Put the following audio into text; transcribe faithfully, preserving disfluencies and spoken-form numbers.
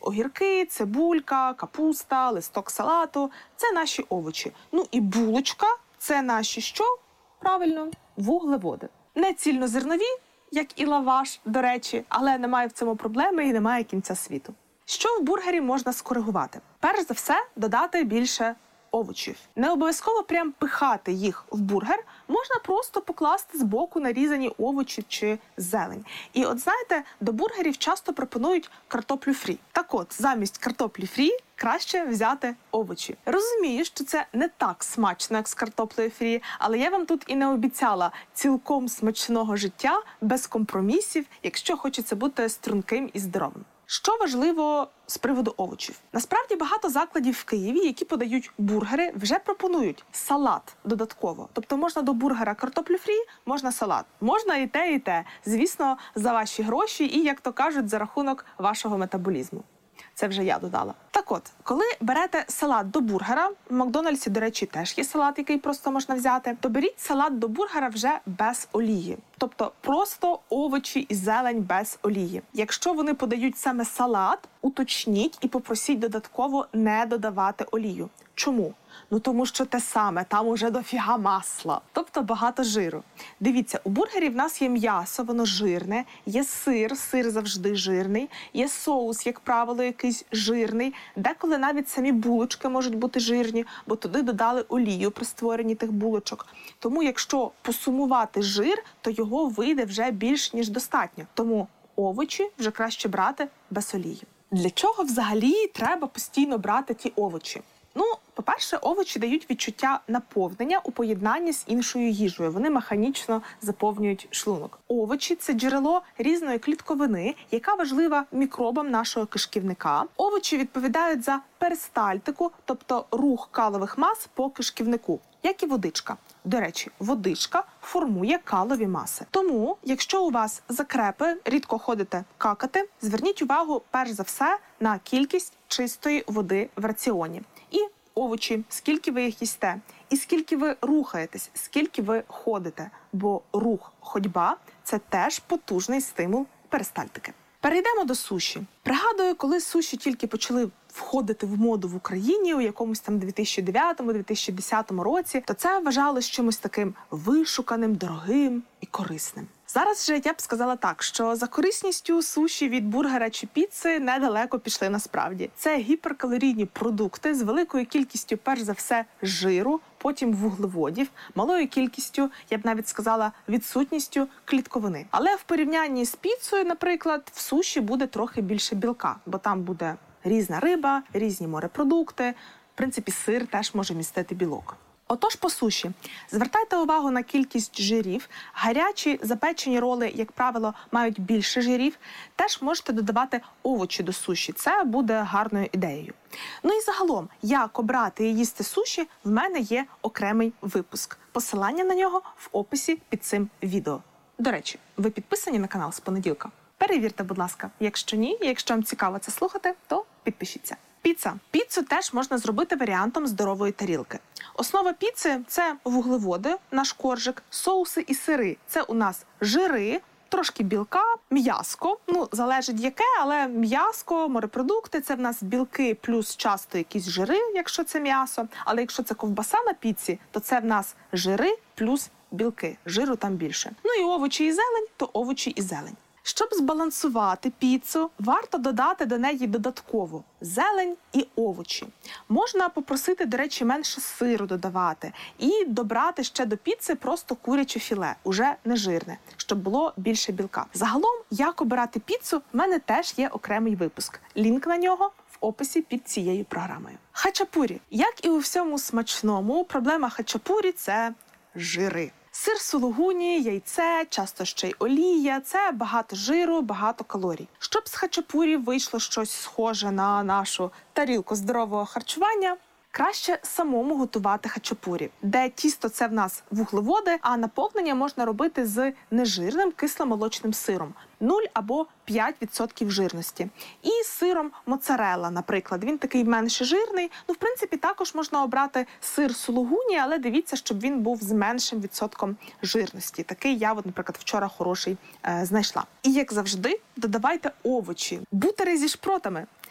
огірки, цибулька, капуста, листок салату – це наші овочі. Ну і булочка – це наші що? Правильно, вуглеводи. Не цільнозернові, як і лаваш, до речі, але немає в цьому проблеми і немає кінця світу. Що в бургері можна скоригувати? Перш за все, додати більше овочів. Не обов'язково прям пихати їх в бургер, можна просто покласти збоку нарізані овочі чи зелень. І от знаєте, до бургерів часто пропонують картоплю фрі. Так от, замість картоплі фрі краще взяти овочі. Розумію, що це не так смачно, як з картоплею фрі, але я вам тут і не обіцяла цілком смачного життя, без компромісів, якщо хочеться бути струнким і здоровим. Що важливо з приводу овочів? Насправді багато закладів в Києві, які подають бургери, вже пропонують салат додатково. Тобто можна до бургера картоплю фрі, можна салат. Можна і те, і те. Звісно, за ваші гроші і, як то кажуть, за рахунок вашого метаболізму. Це вже я додала. Так от, коли берете салат до бургера, в Макдональдсі, до речі, теж є салат, який просто можна взяти, то беріть салат до бургера вже без олії. Тобто просто овочі і зелень без олії. Якщо вони подають саме салат, уточніть і попросіть додатково не додавати олію. Чому? Ну тому що те саме, там уже дофіга масла, тобто багато жиру. Дивіться, у бургері в нас є м'ясо, воно жирне, є сир, сир завжди жирний, є соус, як правило, якийсь жирний, деколи навіть самі булочки можуть бути жирні, бо туди додали олію при створенні тих булочок. Тому якщо посумувати жир, то його вийде вже більш ніж достатньо. Тому овочі вже краще брати без олії. Для чого взагалі треба постійно брати ті овочі? Ну, по-перше, овочі дають відчуття наповнення у поєднанні з іншою їжею. Вони механічно заповнюють шлунок. Овочі – це джерело різної клітковини, яка важлива мікробам нашого кишківника. Овочі відповідають за перистальтику, тобто рух калових мас по кишківнику, як і водичка. До речі, водичка формує калові маси. Тому, якщо у вас закрепи, рідко ходите какати, зверніть увагу перш за все на кількість чистої води в раціоні. І овочі, скільки ви їх їсте, і скільки ви рухаєтесь, скільки ви ходите. Бо рух, ходьба – це теж потужний стимул перистальтики. Перейдемо до суші. Пригадую, коли суші тільки почали входити в моду в Україні у якомусь там дві тисячі дев'ятому - дві тисячі десятому році, то це вважалось чимось таким вишуканим, дорогим і корисним. Зараз же я б сказала так, що за корисністю суші від бургера чи піци недалеко пішли насправді. Це гіперкалорійні продукти з великою кількістю, перш за все, жиру, потім вуглеводів, малою кількістю, я б навіть сказала, відсутністю клітковини. Але в порівнянні з піцею, наприклад, в суші буде трохи більше білка, бо там буде різна риба, різні морепродукти, в принципі, сир теж може містити білок. Отож, по суші. Звертайте увагу на кількість жирів. Гарячі запечені роли, як правило, мають більше жирів. Теж можете додавати овочі до суші. Це буде гарною ідеєю. Ну і загалом, як обрати і їсти суші, в мене є окремий випуск. Посилання на нього в описі під цим відео. До речі, ви підписані на канал з понеділка? Перевірте, будь ласка. Якщо ні, якщо вам цікаво це слухати, то підпишіться. Піца. Піцу теж можна зробити варіантом здорової тарілки. Основа піци – це вуглеводи, наш коржик, соуси і сири. Це у нас жири, трошки білка, м'яско. Ну, залежить яке, але м'яско, морепродукти – це в нас білки плюс часто якісь жири, якщо це м'ясо. Але якщо це ковбаса на піці, то це в нас жири плюс білки. Жиру там більше. Ну і овочі і зелень, то овочі і зелень. Щоб збалансувати піцу, варто додати до неї додатково зелень і овочі. Можна попросити, до речі, менше сиру додавати і добрати ще до піци просто куряче філе, уже не жирне, щоб було більше білка. Загалом, як обирати піцу, в мене теж є окремий випуск. Лінк на нього в описі під цією програмою. Хачапурі. Як і у всьому смачному, проблема хачапурі – це жири. Сир сулугуні, яйце, часто ще й олія – це багато жиру, багато калорій. Щоб з хачапурі вийшло щось схоже на нашу тарілку здорового харчування, краще самому готувати хачапурі, де тісто – це в нас вуглеводи, а наповнення можна робити з нежирним кисломолочним сиром – нуль або п'ять відсотків жирності. І сиром моцарелла, наприклад. Він такий менше жирний. Ну, в принципі, також можна обрати сир сулугуні, але дивіться, щоб він був з меншим відсотком жирності. Такий я, от, наприклад, вчора хороший е, знайшла. І, як завжди, додавайте овочі. Бутери зі шпротами.